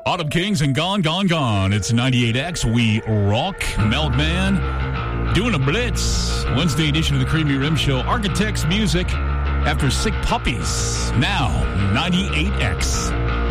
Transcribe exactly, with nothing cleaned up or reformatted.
Autumn Kings and Gone, Gone, Gone. It's ninety-eight X. We rock. Milkman doing a blitz. Wednesday edition of the Creamy Rim Show. Architects music after Sick Puppies. Now, ninety-eight X.